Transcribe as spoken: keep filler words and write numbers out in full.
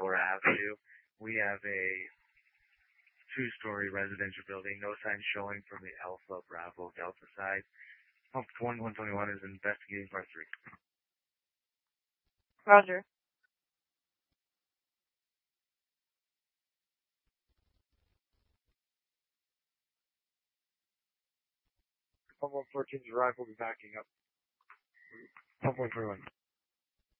Dora Avenue. We have a two-story residential building, no signs showing from the Alpha Bravo Delta side. Pump twenty-one twenty-one is investigating part three. Roger. Pump one fourteen's arrival will be backing up. Pump one twenty-one.